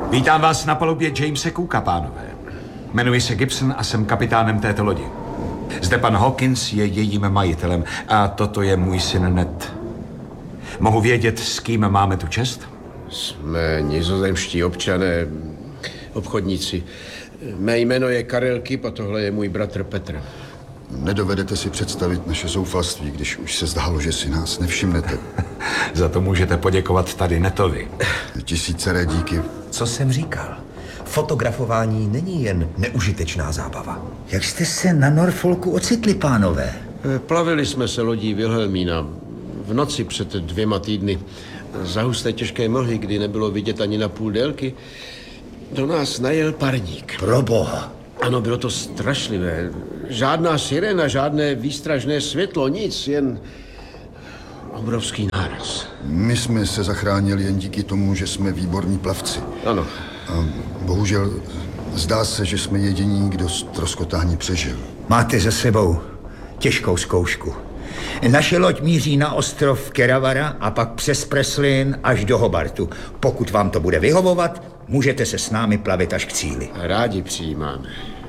Vítám vás na palubě Jamese Cooka, pánové. Jmenuji se Gibson a jsem kapitánem této lodi. Zde pan Hawkins je jejím majitelem a toto je můj syn Ned. Mohu vědět, s kým máme tu čest? Jsme nizozemští občané, obchodníci. Mé jméno je Karel Kip a tohle je můj bratr Petr. Nedovedete si představit naše zoufalství, když už se zdálo, že si nás nevšimnete. Za to můžete poděkovat tady Netovi. Tisíceré díky. Co jsem říkal? Fotografování není jen neužitečná zábava. Jak jste se na Norfolku ocitli, pánové? Plavili jsme se lodí Wilhelmína v noci před 2 týdny. Za husté těžké mlhy, kdy nebylo vidět ani na půl délky, do nás najel parník. Proboha. Ano, bylo to strašlivé. Žádná sirena, žádné výstražné světlo, nic, jen obrovský náraz. My jsme se zachránili jen díky tomu, že jsme výborní plavci. Ano. A bohužel zdá se, že jsme jediní, kdo ztroskotání přežil. Máte za sebou těžkou zkoušku. Naše loď míří na ostrov Keravara a pak přes Preslin až do Hobartu. Pokud vám to bude vyhovovat, můžete se s námi plavit až k cíli. Rádi přijímáme.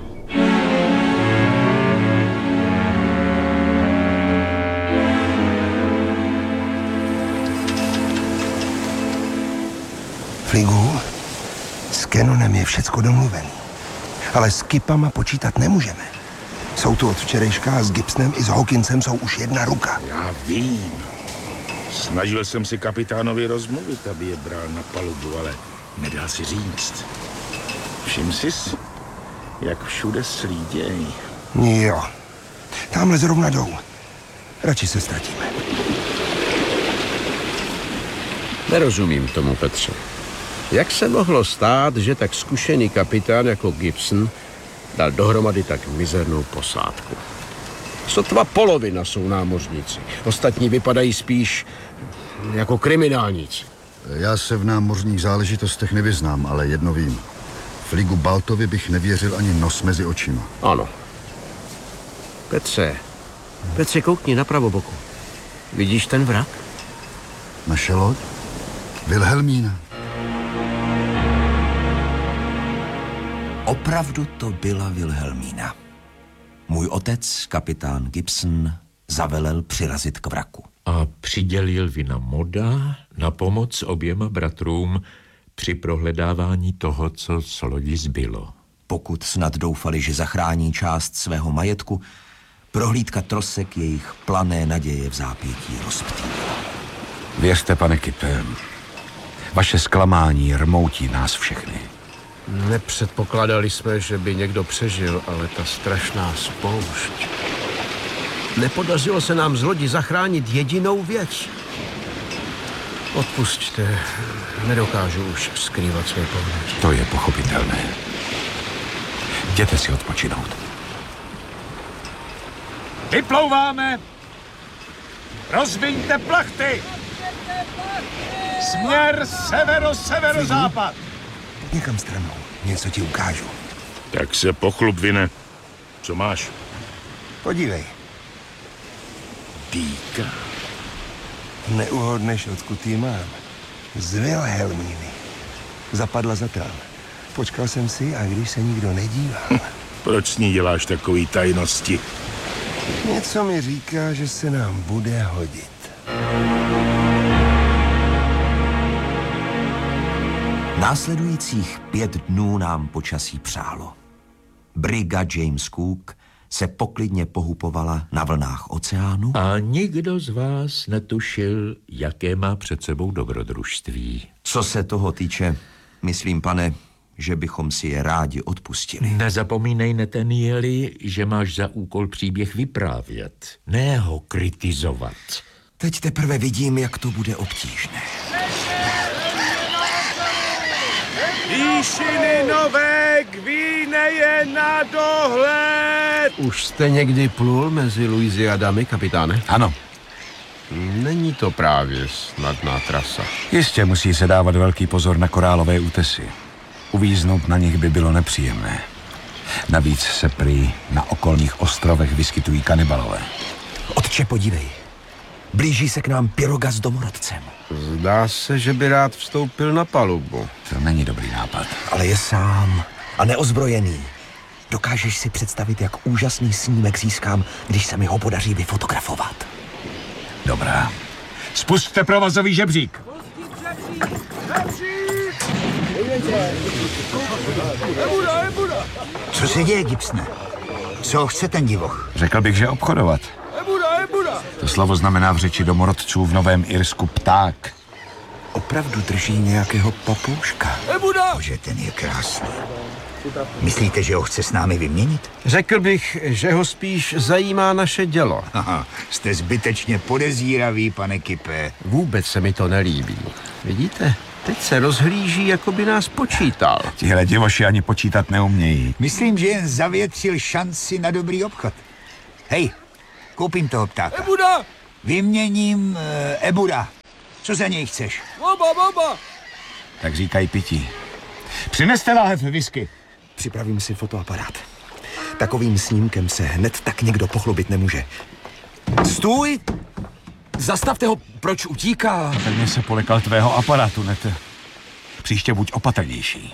Fligu, s Canonem je všecko domluvený. Ale s Kipama počítat nemůžeme. Jsou tu od včerejška a s Gibsonem i s Hawkinsem jsou už jedna ruka. Já vím. Snažil jsem si kapitánovi rozmluvit, aby je bral na palubu, ale nedal si říct. Všim sis, jak všude slíděj. Jo, tamhle zrovna jdou. Radši se ztratíme. Nerozumím tomu, Petře. Jak se mohlo stát, že tak zkušený kapitán jako Gibson dal dohromady tak mizernou posádku? Sotva polovina jsou námořníci. Ostatní vypadají spíš jako kriminálníci. Já se v námořních záležitostech nevyznám, ale jedno vím. Fligu Baltovi bych nevěřil ani nos mezi očima. Ano. Petře, koukni na pravoboku. Vidíš ten vrak? Naše loď? Wilhelmína. Opravdu to byla Wilhelmína. Můj otec, kapitán Gibson, zavelel přirazit k vraku. A přidělil vina Moda na pomoc oběma bratrům při prohledávání toho, co z lodi zbylo. Pokud snad doufali, že zachrání část svého majetku, prohlídka trosek jejich plané naděje v zápětí rozptýlila. Věřte, pane Kipe, vaše zklamání rmoutí nás všechny. Nepředpokládali jsme, že by někdo přežil, ale ta strašná spoušť. Nepodařilo se nám z lodi zachránit jedinou věc. Odpusťte, nedokážu už skrývat své pohnutí. To je pochopitelné. Jděte si odpočinout. Vyplouváme! Rozviňte plachty! Směr severo-severozápad! Někam stranou, něco ti ukážu. Tak se pochlup, Vine. Co máš? Podívej. Dýka. Neuhodneš, odkud ji mám. Z Wilhelmíny. Zapadla za trám. Počkal jsem si a když se nikdo nedíval... Proč s ní děláš takový tajnosti? Něco mi říká, že se nám bude hodit. Následujících 5 dnů nám počasí přálo. Briga James Cook se poklidně pohupovala na vlnách oceánu. A nikdo z vás netušil, jaké má před sebou dobrodružství. Co se toho týče, myslím, pane, že bychom si je rádi odpustili. Nezapomínej, Nathanieli, že máš za úkol příběh vyprávět, ne ho kritizovat. Teď teprve vidím, jak to bude obtížné. Výšiny Nové Gvineje na dohled! Už jste někdy plul mezi Louisiadami, kapitáne? Ano. Není to právě snadná trasa. Jistě musí se dávat velký pozor na korálové útesy. Uvíznout na nich by bylo nepříjemné. Navíc se prý na okolních ostrovech vyskytují kanibalové. Otče, podívej. Blíží se k nám pyroga s domorodcem. Zdá se, že by rád vstoupil na palubu. To není dobrý nápad. Ale je sám a neozbrojený. Dokážeš si představit, jak úžasný snímek získám, když se mi ho podaří vyfotografovat. Dobrá. Spusťte provazový žebřík. Co se děje, Gibsone? Co chce ten divoch? Řekl bych, že obchodovat. To slovo znamená v řeči domorodců v Novém Irsku pták. Opravdu drží nějakého papouška. Bože, ten je krásný. Myslíte, že ho chce s námi vyměnit? Řekl bych, že ho spíš zajímá naše dělo. Aha, jste zbytečně podezíravý, pane Kipe. Vůbec se mi to nelíbí. Vidíte? Teď se rozhlíží, jako by nás počítal. Tihle divoši ani počítat neumějí. Myslím, že jen zavětřil šanci na dobrý obchod. Hej, koupím toho ptáka. Ebuda! Vyměním Ebuda. Co za něj chceš? Baba! Tak říkají pití. Přineste láhev whisky. Připravím si fotoaparát. Takovým snímkem se hned tak někdo pochlubit nemůže. Stůj! Zastavte ho, proč utíká? Patrně se polekal tvého aparátu, Nete. Příště buď opatrnější.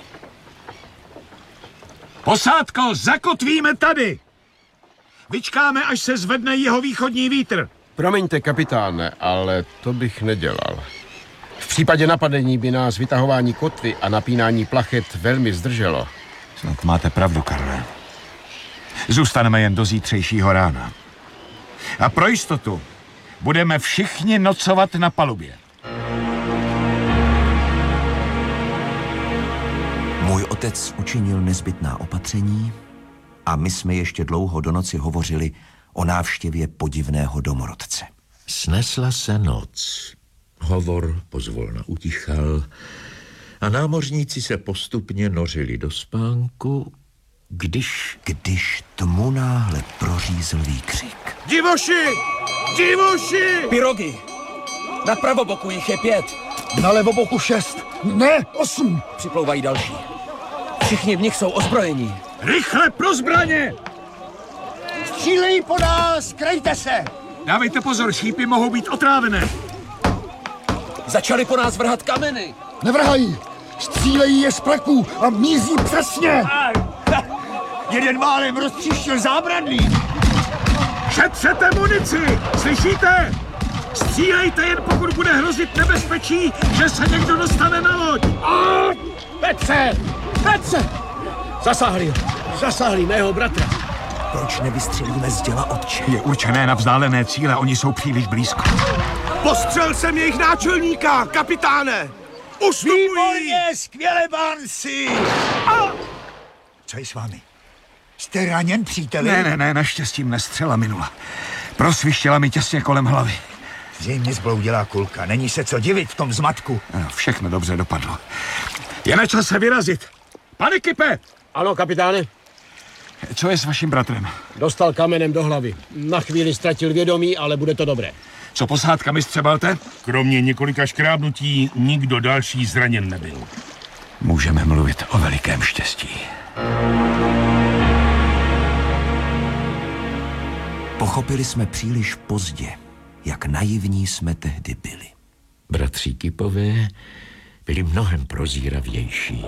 Posádko, zakotvíme tady! Vyčkáme, až se zvedne jeho východní vítr. Promiňte, kapitáne, ale to bych nedělal. V případě napadení by nás vytahování kotvy a napínání plachet velmi zdrželo. Snad máte pravdu, Karle. Zůstaneme jen do zítřejšího rána. A pro jistotu budeme všichni nocovat na palubě. Můj otec učinil nezbytná opatření a my jsme ještě dlouho do noci hovořili o návštěvě podivného domorodce. Snesla se noc. Hovor pozvolna utichal a námořníci se postupně nořili do spánku, Když tmu náhle prořízl výkřik. Divoši! Divoši! Pyrogy! Na pravoboku jich je 5. Na levoboku 6. Ne, 8. Připlouvají další. Všichni v nich jsou ozbrojení. Rychle pro zbraně! Střílejí po nás, krejte se! Dávejte pozor, šípy mohou být otrávené. Začali po nás vrhat kameny. Nevrhají. Střílejí je z pleků a míří přesně. Jeden málem roztříštil zábradlí. Šetřete munici! Slyšíte? Střílejte jen pokud bude hrozit nebezpečí, že se někdo dostane na loď. Petře! Petře! Zasáhli mého bratra. Proč nevystřelíme z děla, otče? Je určené na vzdálené cíle, oni jsou příliš blízko. Postřel jsem jejich náčelníka, kapitáne! Ustupují! Výborně, skvěle, Barnsi! Co je s vámi? Jste raněn, příteli? Ne, naštěstí mne střela minula. Prosvištěla mi těsně kolem hlavy. Zřejmě zbloudila kulka, není se co divit v tom zmatku. No, všechno dobře dopadlo. Je na čase vyrazit. Pane Kipe! Ano, kapitáne. Co je s vaším bratrem? Dostal kamenem do hlavy. Na chvíli ztratil vědomí, ale bude to dobré. Co posádka, mistře Balte? Kromě několika škrábnutí nikdo další zraněn nebyl. Můžeme mluvit o velikém štěstí. Pochopili jsme příliš pozdě, jak naivní jsme tehdy byli. Bratří Kipové byli mnohem prozíravější.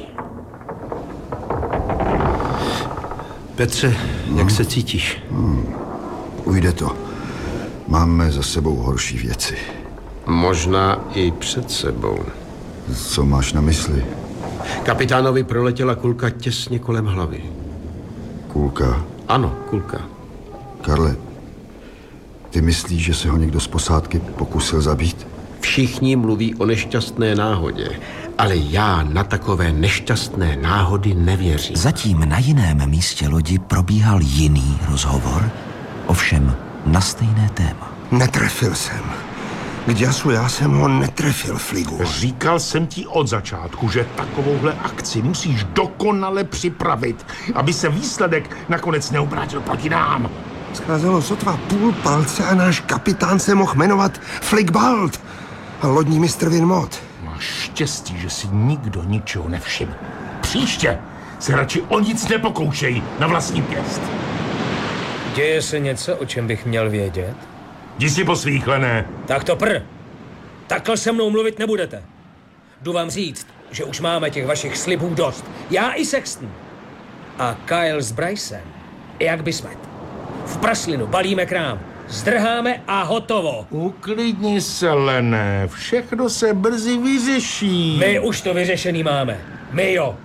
Petře, jak se cítíš? Ujde to. Máme za sebou horší věci. Možná i před sebou. Co máš na mysli? Kapitánovi proletěla kulka těsně kolem hlavy. Kulka. Ano, kulka. Karle, ty myslíš, že se ho někdo z posádky pokusil zabít? Všichni mluví o nešťastné náhodě, ale já na takové nešťastné náhody nevěřím. Zatím na jiném místě lodi probíhal jiný rozhovor, ovšem na stejné téma. Netrefil jsem. K děsu já jsem ho netrefil, Fligu. Říkal jsem ti od začátku, že takovouhle akci musíš dokonale připravit, aby se výsledek nakonec neobrátil proti nám. Scházelo sotva půl palce a náš kapitán se mohl jmenovat Fligbald a lodní mistr Winmot. Máš štěstí, že si nikdo ničeho nevšiml. Příště se radši o nic nepokoušej na vlastní pěst. Děje se něco, o čem bych měl vědět? Jdi si po svých, Lené. Tak to Takhle se mnou mluvit nebudete. Jdu vám říct, že už máme těch vašich slibů dost. Já i Sexton. A Kyle s Brycem, jak by smet. V praslinu balíme krám, zdrháme a hotovo. Uklidni se, Lené, všechno se brzy vyřeší. My už to vyřešený máme. My jo.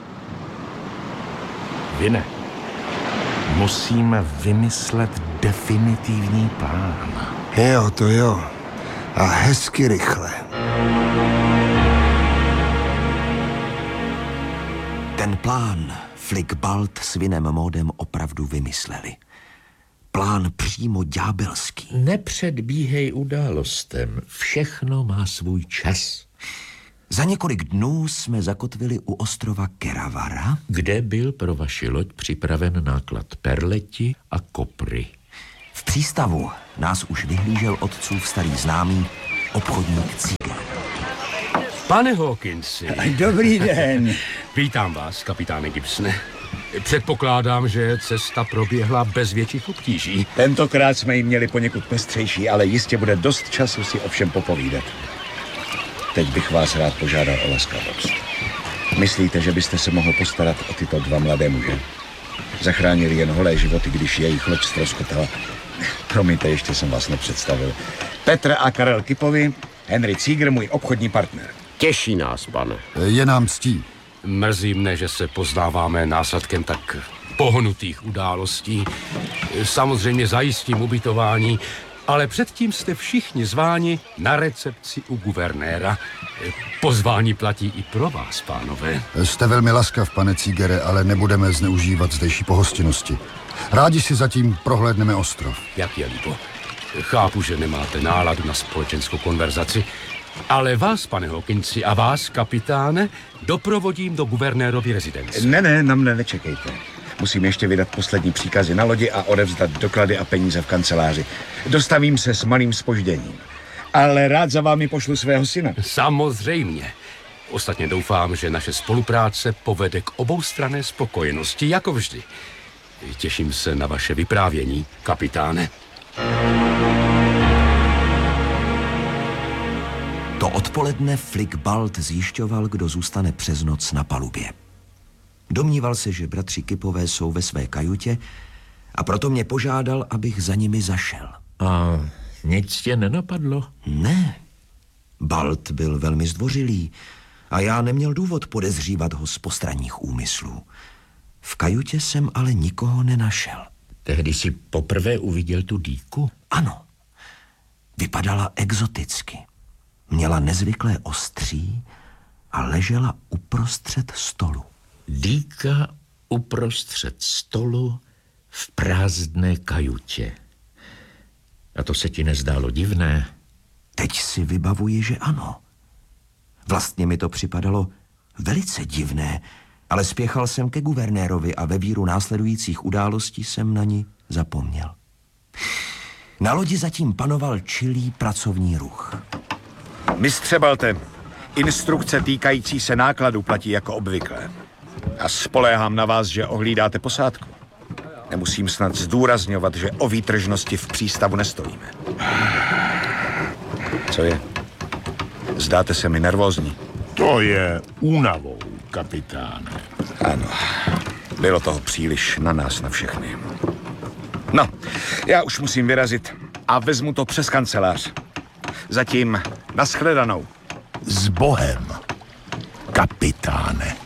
Vine, musíme vymyslet definitivní plán. Jo, to jo. A hezky rychle. Ten plán Flick Balt s Vinem Modem opravdu vymysleli. Plán přímo ďábelský. Nepředbíhej událostem. Všechno má svůj čas. Za několik dnů jsme zakotvili u ostrova Keravara, kde byl pro vaši loď připraven náklad perleti a kopry. V přístavu nás už vyhlížel otcův starý známý obchodník Cíger. Pane Hawkinsi. Dobrý den. Vítám vás, kapitáne Gibsone. Předpokládám, že cesta proběhla bez větších obtíží. Tentokrát jsme ji měli poněkud pestřejší, ale jistě bude dost času si o všem popovídat. Teď bych vás rád požádal o laskavost. Myslíte, že byste se mohl postarat o tyto dva mladé muže? Zachránili jen holé životy, když jejich loď ztroskotala. Promiňte, ještě jsem vás nepředstavil. Petr a Karel Kipovi, Henry Cíger, můj obchodní partner. Těší nás, pane. Je nám ctí. Mrzí mne, že se poznáváme následkem tak pohnutých událostí. Samozřejmě zajistím ubytování, ale předtím jste všichni zváni na recepci u guvernéra. Pozvání platí i pro vás, pánové. Jste velmi laskav, pane Cígere, ale nebudeme zneužívat zdejší pohostinnosti. Rádi si zatím prohlédneme ostrov. Jak je líbo. Chápu, že nemáte náladu na společenskou konverzaci, ale vás, pane Hawkinsi, a vás, kapitáne, doprovodím do guvernérovy rezidence. Ne, na mne nečekejte. Musím ještě vydat poslední příkazy na lodi a odevzdat doklady a peníze v kanceláři. Dostavím se s malým zpožděním. Ale rád za vámi pošlu svého syna. Samozřejmě. Ostatně doufám, že naše spolupráce povede k oboustranné spokojenosti, jako vždy. Těším se na vaše vyprávění, kapitáne. To odpoledne Flick Balt zjišťoval, kdo zůstane přes noc na palubě. Domníval se, že bratři Kipové jsou ve své kajutě a proto mě požádal, abych za nimi zašel. A nic tě nenapadlo? Ne. Balt byl velmi zdvořilý a já neměl důvod podezřívat ho z postranních úmyslů. V kajutě jsem ale nikoho nenašel. Tehdy jsi poprvé uviděl tu dýku? Ano. Vypadala exoticky. Měla nezvyklé ostří a ležela uprostřed stolu. Dýka uprostřed stolu v prázdné kajutě. A to se ti nezdálo divné? Teď si vybavuji, že ano. Vlastně mi to připadalo velice divné, ale spěchal jsem ke guvernérovi a ve víru následujících událostí jsem na ni zapomněl. Na lodi zatím panoval čilý pracovní ruch. Mistře Balte, instrukce týkající se nákladu platí jako obvykle. A spoléhám na vás, že ohlídáte posádku. Nemusím snad zdůrazňovat, že o výtržnosti v přístavu nestojíme. Co je? Zdáte se mi nervózní. To je únavou, kapitáne. Ano, bylo toho příliš na nás, na všechny. No, já už musím vyrazit a vezmu to přes kancelář. Zatím nashledanou. S Bohem, kapitáne.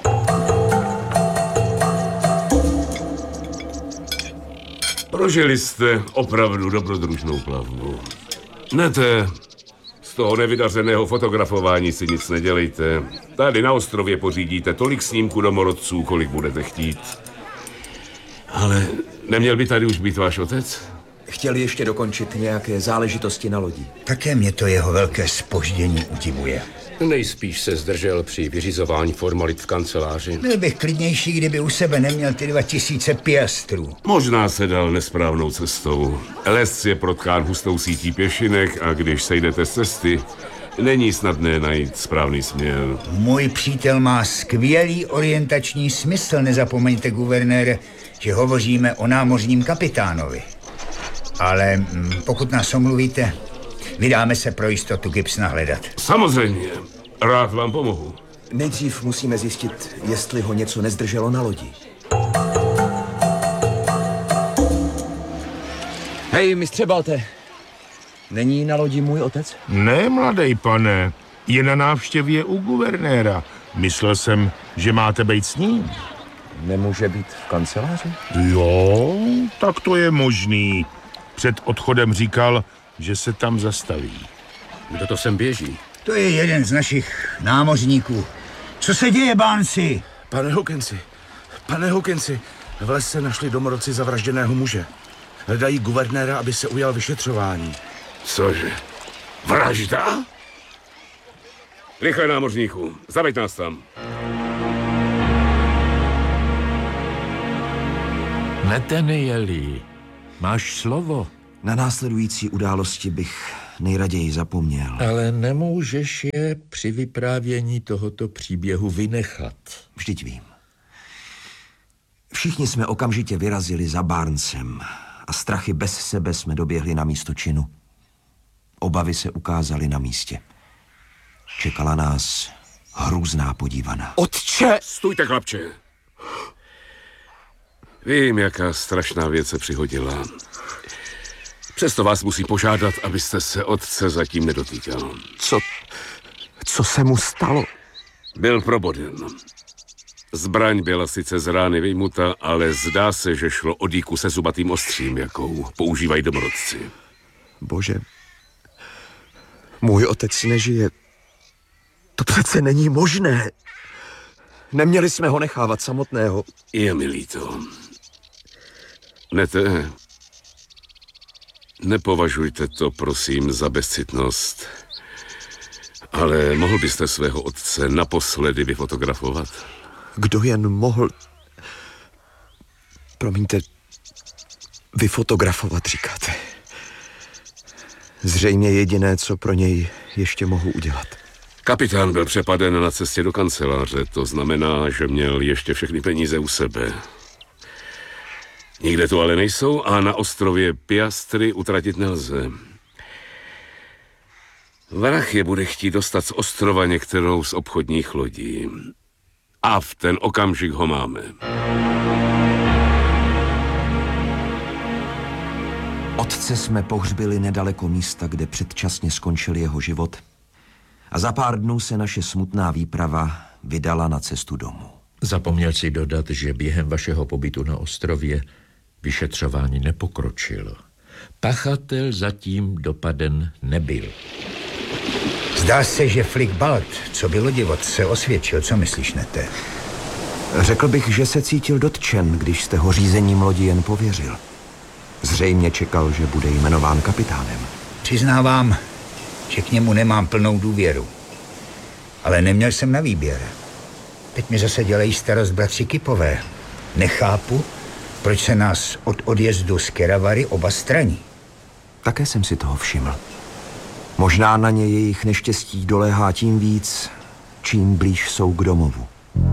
Prožili jste opravdu dobrodružnou plavbu. Nete, z toho nevydařeného fotografování si nic nedělejte. Tady na ostrově pořídíte tolik snímků domorodců, kolik budete chtít. Ale neměl by tady už být váš otec? Chtěl ještě dokončit nějaké záležitosti na lodi. Také mě to jeho velké zpoždění udivuje. Nejspíš se zdržel při vyřizování formalit v kanceláři. Byl bych klidnější, kdyby u sebe neměl ty 2000 piastrů. Možná se dal nesprávnou cestou. Les je protkán hustou sítí pěšinek a když sejdete z cesty, není snadné najít správný směr. Můj přítel má skvělý orientační smysl, nezapomeňte, guvernére, že hovoříme o námořním kapitánovi. Ale pokud nás omluvíte, vydáme se pro jistotu Gibsona hledat. Samozřejmě. Rád vám pomohu. Nejdřív musíme zjistit, jestli ho něco nezdrželo na lodi. Hej, mistře Balte, není na lodi můj otec? Ne, mladej pane, je na návštěvě u guvernéra. Myslel jsem, že máte být s ním. Nemůže být v kanceláři? Jo, tak to je možný. Před odchodem říkal, že se tam zastaví. Kdo to sem běží? To je jeden z našich námořníků. Co se děje, Barnesi? Pane Hawkinsi, v lese našli domorodci zavražděného muže. Hledají guvernéra, aby se ujal vyšetřování. Cože? Vražda? Rychle, námořníku, zaveď nás tam. Nathanieli, máš slovo. Na následující události bych nejraději zapomněl. Ale nemůžeš je při vyprávění tohoto příběhu vynechat. Vždyť vím. Všichni jsme okamžitě vyrazili za Barnesem a strachy bez sebe jsme doběhli na místo činu. Obavy se ukázaly na místě. Čekala nás hrůzná podívaná. Otče! Stůjte, chlapče. Vím, jaká strašná věc se přihodila. Přesto vás musím požádat, abyste se otce zatím nedotýkal. Co se mu stalo? Byl proboden. Zbraň byla sice z rány vyjmuta, ale zdá se, že šlo o dýku se zubatým ostřím, jakou používají domorodci. Bože, můj otec nežije. To přece není možné. Neměli jsme ho nechávat samotného. Je mi líto. Nete, nepovažujte to, prosím, za bezcitnost. Ale mohl byste svého otce naposledy vyfotografovat? Kdo jen mohl... Promiňte, vyfotografovat, říkáte. Zřejmě jediné, co pro něj ještě mohu udělat. Kapitán byl přepaden na cestě do kanceláře, to znamená, že měl ještě všechny peníze u sebe. Nikde tu ale nejsou a na ostrově Piastry utratit nelze. Vrah je bude chtít dostat z ostrova některou z obchodních lodí. A v ten okamžik ho máme. Otce jsme pohřbili nedaleko místa, kde předčasně skončil jeho život. A za pár dnů se naše smutná výprava vydala na cestu domů. Zapomněl si dodat, že během vašeho pobytu na ostrově vyšetřování nepokročilo. Pachatel zatím dopaden nebyl. Zdá se, že Flick Balt, co byl lodivod, se osvědčil. Co myslíš, Nete? Řekl bych, že se cítil dotčen, když jste ho řízením lodi jen pověřil. Zřejmě čekal, že bude jmenován kapitánem. Přiznávám, že k němu nemám plnou důvěru. Ale neměl jsem na výběr. Teď mi zase dělají starost bratři Kipové. Nechápu, proč se nás od odjezdu z Keravary oba straní. Také jsem si toho všiml. Možná na ně jejich neštěstí doléhá tím víc, čím blíž jsou k domovu.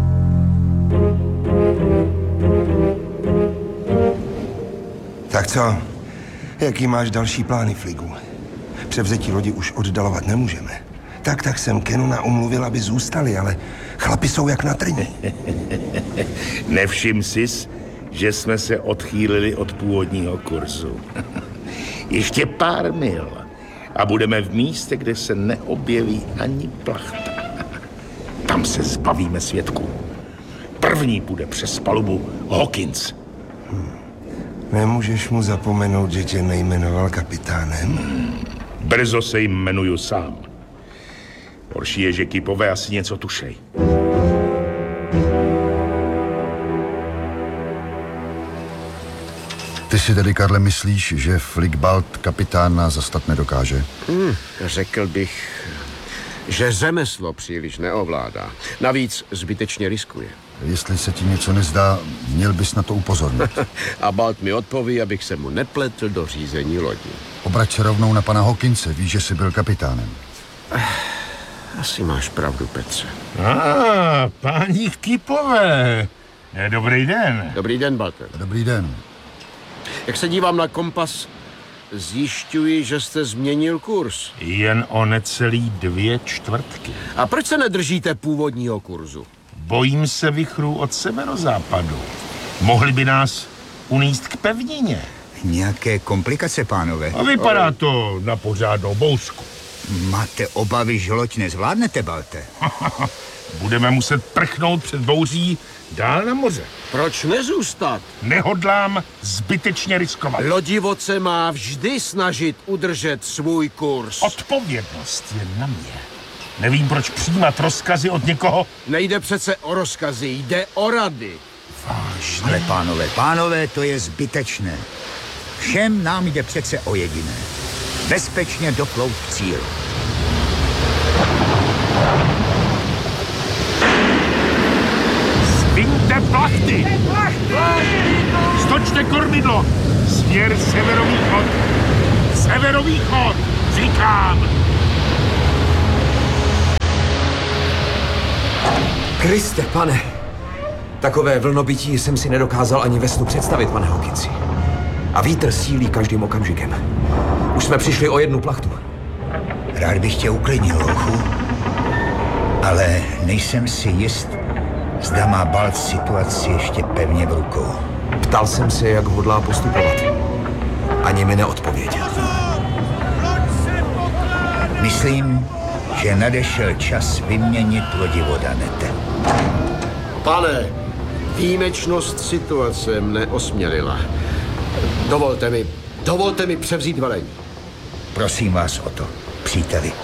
Tak co? Jaký máš další plány, Fligu? Převzetí lodi už oddalovat nemůžeme. Tak jsem Kenona umluvil, aby zůstali, ale chlapi jsou jak na trni. Nevšim sis, že jsme se odchýlili od původního kurzu. Ještě pár mil a budeme v místě, kde se neobjeví ani plachta. Tam se zbavíme svědků. První bude přes palubu Hawkins. Nemůžeš mu zapomenout, že tě nejmenoval kapitánem? Brzo se jmenuju sám. Horší je, že Kipové asi něco tušej. Ty si tedy, Karle, myslíš, že Flick Balt kapitána zastat nedokáže? Řekl bych, že řemeslo příliš neovládá. Navíc zbytečně riskuje. Jestli se ti něco nezdá, měl bys na to upozornit. A Balt mi odpoví, abych se mu nepletl do řízení lodi. Obrať se rovnou na pana Hawkinse, víš, že jsi byl kapitánem. Asi máš pravdu, Petře. Páni Kipové. Dobrý den. Dobrý den, Balte. Dobrý den. Jak se dívám na kompas, Zjišťuji, že jste změnil kurz. Jen o necelý 2/4. A proč se nedržíte původního kurzu? Bojím se vichrů od severozápadu. Mohli by nás unést k pevnině. Nějaké komplikace, pánové? A vypadá to na pořádnou bouřku. Máte obavy, že loď nezvládnete, Balte? Budeme muset prchnout před bouří dál na moře. Proč nezůstat? Nehodlám zbytečně riskovat. Lodivoce má vždy snažit udržet svůj kurz. Odpovědnost je na mě. Nevím, proč přijímat rozkazy od někoho. Nejde přece o rozkazy, jde o rady. Vážně? Ale pánové, to je zbytečné. Všem nám jde přece o jediné. Bezpečně doplout k cíli. Zviňte plachty! Stočte kormidlo! Směr severovýchod! Severovýchod! Říkám! Kriste, pane! Takové vlnobytí jsem si nedokázal ani ve snu představit, pane Hawkinsi. A vítr sílí každým okamžikem. Už jsme přišli o jednu plachtu. Rád bych tě uklidnil, hochu, ale nejsem si jist, zda má Balt situaci ještě pevně v rukou. Ptal jsem se, jak hodlá postupovat. Ani mi neodpověděl. Myslím, že nadešel čas vyměnit lodivoda, Nete. Pane, výjimečnost situace mne osmělila. Dovolte mi převzít velení. Prosím vás o to, příteli.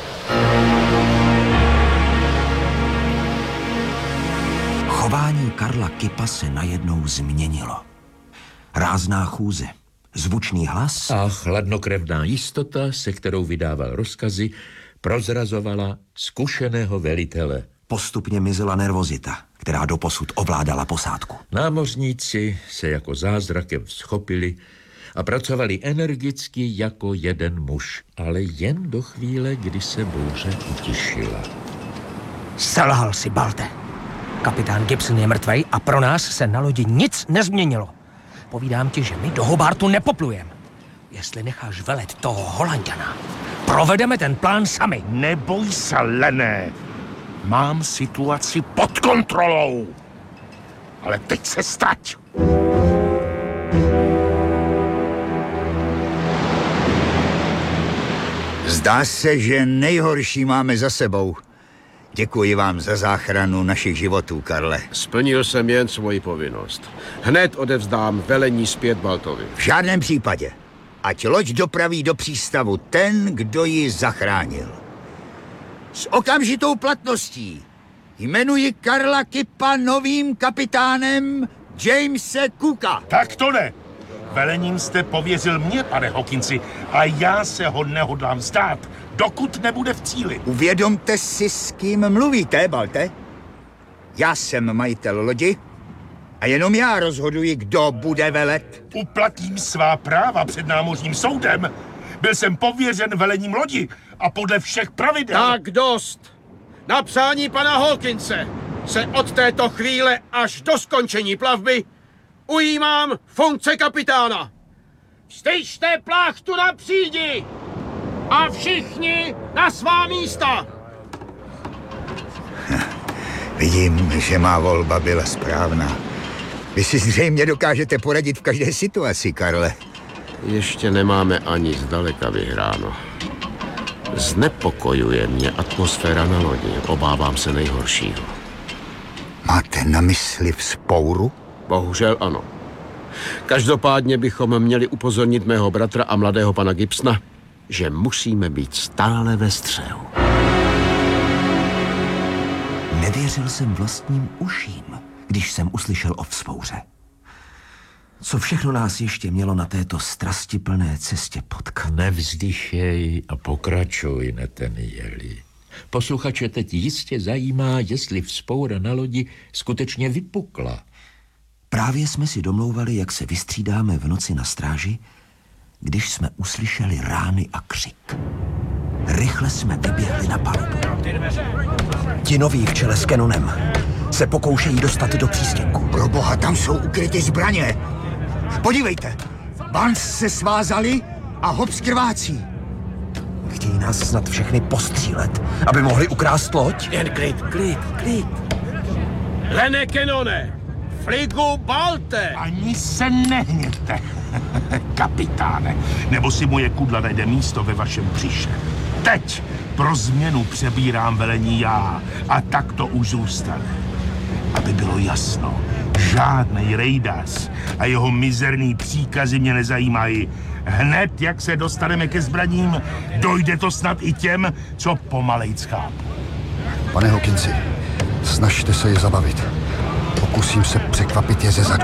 Chování Karla Kipa se najednou změnilo. Rázná chůze, zvučný hlas a chladnokrevná jistota, se kterou vydával rozkazy, prozrazovala zkušeného velitele. Postupně mizela nervozita, která doposud ovládala posádku. Námořníci se jako zázrakem vzchopili a pracovali energicky jako jeden muž, ale jen do chvíle, kdy se bouře utišila. Selhal si, Balte. Kapitán Gibson je mrtvej a pro nás se na lodi nic nezměnilo. Povídám ti, že my do Hobartu nepoplujeme. Jestli necháš velet toho Holanďana, provedeme ten plán sami. Neboj se, Lené. Mám situaci pod kontrolou. Ale teď se stať. Zdá se, že nejhorší máme za sebou. Děkuji vám za záchranu našich životů, Karle. Splnil jsem jen svoji povinnost. Hned odevzdám velení zpět Baltovi. V žádném případě. Ať loď dopraví do přístavu ten, kdo ji zachránil. S okamžitou platností jmenuji Karla Kipa novým kapitánem Jamese Cooka. Tak to ne. Velením jste pověřil mě, pane Hawkinsi, a já se ho nehodlám vzdát, dokud nebude v cíli. Uvědomte si, s kým mluvíte, Balte. Já jsem majitel lodi a jenom já rozhoduji, kdo bude velet. Uplatním svá práva před námořním soudem. Byl jsem pověřen velením lodi a podle všech pravidel. Tak dost. Na přání pana Hawkinse se od této chvíle až do skončení plavby ujímám funkce kapitána. Styčte plachtu na přídi a všichni na svá místa. Vidím, že má volba byla správná. Vy si zřejmě dokážete poradit v každé situaci, Karle. Ještě nemáme ani zdaleka vyhráno. Znepokojuje mě atmosféra na lodi. Obávám se nejhoršího. Máte na mysli vzpouru? Bohužel ano. Každopádně bychom měli upozornit mého bratra a mladého pana Gibsona, že musíme být stále ve střehu. Nevěřil jsem vlastním uším, když jsem uslyšel o vzpouře. Co všechno nás ještě mělo na této strastiplné cestě potkat? Nevzdychej a pokračuj, Nathanieli. Posluchače teď jistě zajímá, jestli vzpoura na lodi skutečně vypukla. Právě jsme si domlouvali, jak se vystřídáme v noci na stráži, když jsme uslyšeli rány a křik. Rychle jsme vyběhli na palubu. Ti noví v čele s Canonem se pokoušejí dostat do přístěnku. Proboha, tam jsou ukryty zbraně. Podívejte, Barnes se svázali a hop krvácí. Chtějí nás snad všechny postřílet, aby mohli ukrást loď? Jen klid. Lene Kenone, Fligu Balte! Ani se nehněte, kapitáne, nebo si moje kudla najde místo ve vašem břiše. Teď pro změnu přebírám velení já a tak to už zůstane. Aby bylo jasno, žádnej Rejdas a jeho mizerný příkazy mě nezajímají. Hned, jak se dostaneme ke zbraním, dojde to snad i těm, co pomalejc chápu. Pane Hawkinsi, snažte se je zabavit. Pokusím se překvapit je zezadu.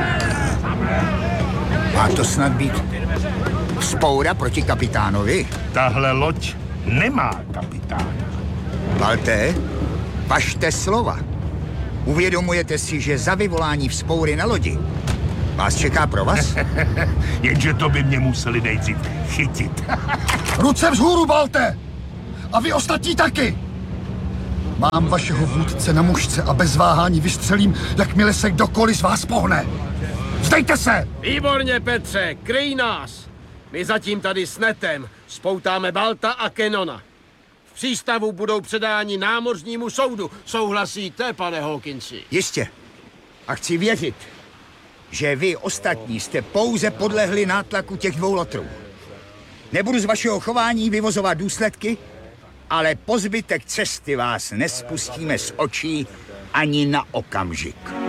Má to snad být vzpoura proti kapitánovi? Tahle loď nemá kapitána. Balte, važte slova. Uvědomujete si, že za vyvolání vzpoury na lodi vás čeká pro vás? Jenže to by mě museli nejdřív chytit. Ruce vzhůru, Balte! A vy ostatní taky! Mám vašeho vůdce na mušce a bez váhání vystřelím, jakmile se kdokoliv z vás pohne. Vzdejte se! Výborně, Petře, kryj nás. My zatím tady s Netem spoutáme Balta a Kenona. V přístavu budou předáni námořnímu soudu. Souhlasíte, pane Hawkinsi? Jistě. A chci věřit, že vy ostatní jste pouze podlehli nátlaku těch dvou lotrů. Nebudu z vašeho chování vyvozovat důsledky, ale po zbytek cesty vás nespustíme z očí ani na okamžik.